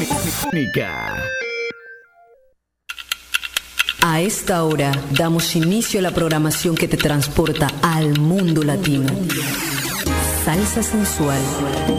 Nica. A esta hora damos inicio a la programación que te transporta al mundo latino. Salsa sensual,